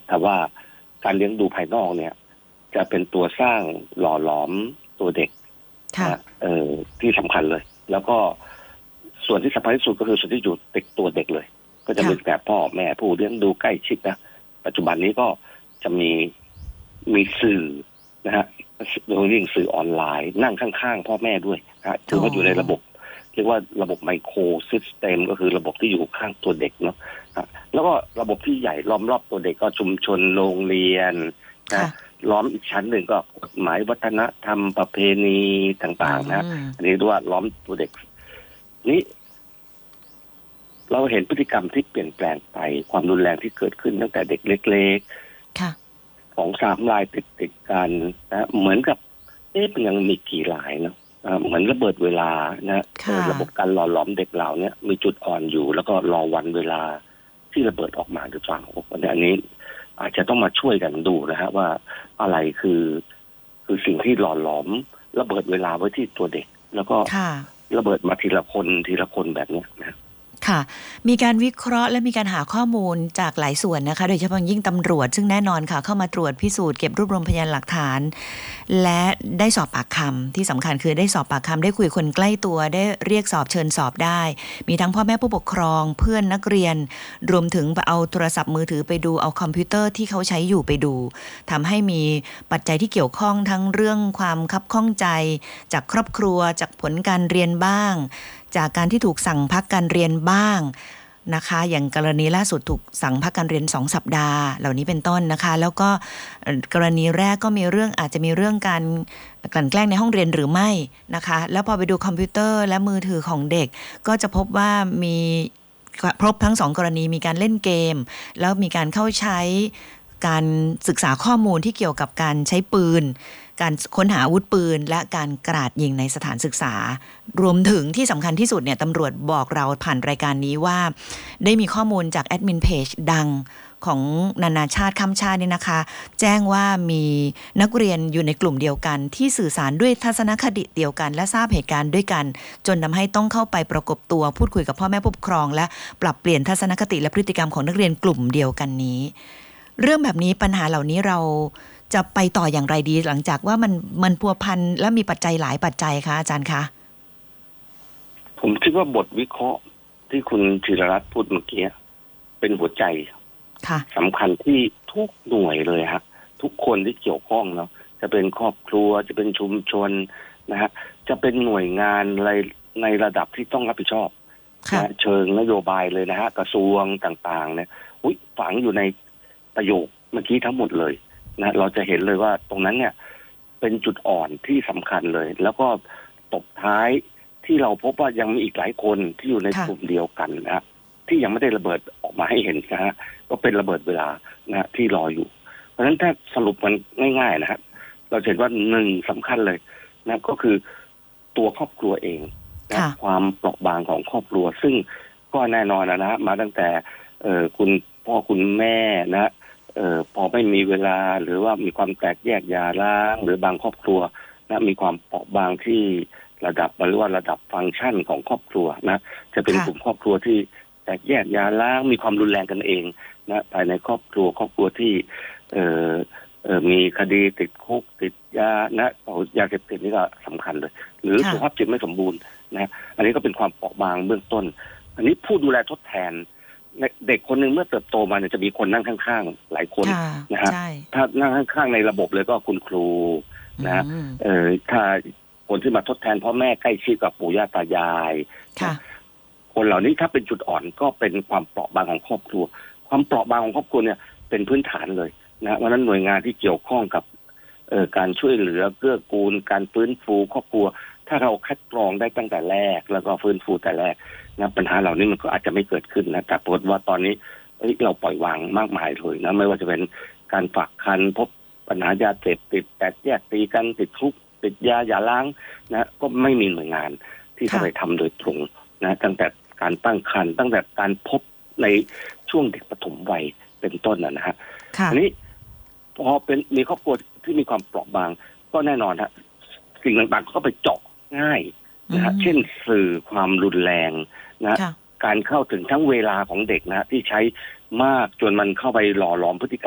แต่ว่าการเลี้ยงดูภายนอกเนี่ยจะเป็นตัวสร้างหล่อหลอมตัวเด็กนะที่สำคัญเลยแล้วก็ส่วนที่สำคัญที่สุดก็คือส่วนที่อยู่ติดตัวเด็กเลยก็จะเป็นแบบพ่อแม่ผู้เลี้ยงดูใกล้ชิดนะปัจจุบันนี้ก็จะมีสื่อนะฮะโดยยิ่งสื่อออนไลน์นั่งข้างๆพ่อแม่ด้วยนะถือว่าอยู่ในระบบเรียกว่าระบบไมโครซิสเต็มก็คือระบบที่อยู่ข้างตัวเด็กเนาะแล้วก็ระบบที่ใหญ่ล้อมรอบตัวเด็กก็ชุมชนโรงเรียนนะล้อมอีกชั้นหนึ่งก็กฎหมายวัฒนธรรมประเพณีต่างๆนะอันนี้เรียกว่าล้อมตัวเด็กนี้เราเห็นพฤติกรรมที่เปลี่ยนแปลงไปความรุนแรงที่เกิดขึ้นตั้งแต่เด็กเล็กๆ2-3 รายติดกันนะเหมือนกับมันยังมีกี่รายเนาะเหมือนระเบิดเวลานะระบบการหล่อหลอมเด็กเหล่านี้มีจุดอ่อนอยู่แล้วก็รอวันเวลาที่ระเบิดออกมาหรือเปล่าอันนี้อาจจะต้องมาช่วยกันดูนะฮะว่าอะไรคือสิ่งที่หล่อหลอมระเบิดเวลาไว้ที่ตัวเด็กแล้วก็ระเบิดมาทีละคนแบบนี้นะค่ะมีการวิเคราะห์และมีการหาข้อมูลจากหลายส่วนนะคะโดยเฉพาะยิ่งตำรวจซึ่งแน่นอนค่ะเข้ามาตรวจพิสูจน์เก็บรวบรวมพยานหลักฐานและได้สอบปากคำที่สำคัญคือได้สอบปากคำได้คุยคนใกล้ตัวได้เรียกสอบเชิญสอบได้มีทั้งพ่อแม่ผู้ปกครองเพื่อนนักเรียนรวมถึงเอาโทรศัพท์มือถือไปดูเอาคอมพิวเตอร์ที่เขาใช้อยู่ไปดูทำให้มีปัจจัยที่เกี่ยวข้องทั้งเรื่องความคับข้องใจจากครอบครัวจากผลการเรียนบ้างจากการที่ถูกสั่งพักการเรียนบ้างนะคะอย่างกรณีล่าสุดถูกสั่งพักการเรียน2 สัปดาห์เหล่านี้เป็นต้นนะคะแล้วก็กรณีแรกก็มีเรื่องอาจจะมีเรื่องการกลั่นแกล้งในห้องเรียนหรือไม่นะคะแล้วพอไปดูคอมพิวเตอร์และมือถือของเด็กก็จะพบว่ามีพบทั้ง2 กรณีมีการเล่นเกมแล้วมีการเข้าใช้การศึกษาข้อมูลที่เกี่ยวกับการใช้ปืนการค้นหาอาวุธปืนและการกราดยิงในสถานศึกษารวมถึงที่สำคัญที่สุดเนี่ยตำรวจบอกเราผ่านรายการนี้ว่าได้มีข้อมูลจากแอดมินเพจดังของนานาชาติข้ามชาตินี่นะคะแจ้งว่ามีนักเรียนอยู่ในกลุ่มเดียวกันที่สื่อสารด้วยทัศนคติเดียวกันและทราบเหตุการณ์ด้วยกันจนทำให้ต้องเข้าไปประกบตัวพูดคุยกับพ่อแม่ผู้ปกครองและปรับเปลี่ยนทัศนคติและพฤติกรรมของนักเรียนกลุ่มเดียวกันนี้เรื่องแบบนี้ปัญหาเหล่านี้เราจะไปต่ออย่างไรดีหลังจากว่ามันพัวพันและมีปัจจัยหลายปัจจัยคะอาจารย์คะผมคิดว่าบทวิเคราะห์ที่คุณธีรรัตน์พูดเมื่อกี้เป็นหัวใจสำคัญที่ทุกหน่วยเลยครับทุกคนที่เกี่ยวข้องเนาะจะเป็นครอบครัวจะเป็นชุมชนนะฮะจะเป็นหน่วยงานในระดับที่ต้องรับผิดชอบเชิงนโยบายเลยนะฮะกระทรวงต่างๆเนี่ยฝังอยู่ในประโยคเมื่อกี้ทั้งหมดเลยนะเราจะเห็นเลยว่าตรงนั้นเนี่ยเป็นจุดอ่อนที่สำคัญเลยแล้วก็ตบท้ายที่เราพบว่ายังมีอีกหลายคนที่อยู่ในกลุ่มเดียวกันนะที่ยังไม่ได้ระเบิดออกมาให้เห็นนะฮะก็เป็นระเบิดเวลานะที่รออยู่เพราะฉะนั้นถ้าสรุปมันง่ายๆนะครับเราเห็นว่า1สำคัญเลยนะก็คือตัวครอบครัวเองนะความเปราะบางของครอบครัวซึ่งก็แน่นอนนะฮะมาตั้งแต่คุณพ่อคุณแม่นะพอไม่มีเวลาหรือว่ามีความแตกแยกหย่าร้างหรือบางครอบครัวนะมีความเปราะบางที่ระดับหรือว่าระดับฟังก์ชันของครอบครัวนะจะเป็นกลุ่มครอบครัวที่แตกแยกหย่าร้างมีความรุนแรงกันเองนะภายในครอบครัวที่มีคดีติดคุกติดยานะยาเสพติดนี่ก็สำคัญเลยหรือสุขภาพจิตไม่สมบูรณ์นะอันนี้ก็เป็นความเปราะบางเบื้องต้นอันนี้ผู้ดูแลทดแทนเด็กคนหนึ่งเมื่อเติบโตมาเนี่ยจะมีคนนั่งข้างๆหลายคนนะฮะถ้านั่งข้างๆในระบบเลยก็คุณครูนะถ้าคนที่มาทดแทนพ่อแม่ใกล้ชิดกับปู่ย่าตายายคนเหล่านี้ถ้าเป็นจุดอ่อนก็เป็นความเปราะบางของครอบครัวความเปราะบางของครอบครัวเนี่ยเป็นพื้นฐานเลยนะเพราะนั้นหน่วยงานที่เกี่ยวข้องกับการช่วยเหลือเกื้อกูลการฟื้นฟูครอบครัวถ้าเราคัดกรองได้ตั้งแต่แรกแล้วก็ฟื้นฟูแต่แรกนะปัญหาเหล่านี้มันก็อาจจะไม่เกิดขึ้นนะแต่ปรากฏว่าตอนนี้เราปล่อยวางมากมายเลยนะไม่ว่าจะเป็นการฝากคันพบปัญหายาเสพติดแตกแยกตีกันติดคุกติดยาอย่าล้างนะก็ไม่มีหน่วยงานที่จะไปทำโดยตรงนะตั้งแต่การตั้งครรภ์ตั้งแต่การพบในช่วงเด็กปฐมวัยเป็นต้นนะฮะอันนี้พอเป็นมีครอบครัวที่มีความเปราะบางก็แน่นอนฮะสิ่งต่างๆก็ไปเจาะง่ายนะฮะเช่นสื่อความรุนแรงนะการเข้าถึงทั้งเวลาของเด็กนะที่ใช้มากจนมันเข้าไปหล่อหลอมพฤติกรรม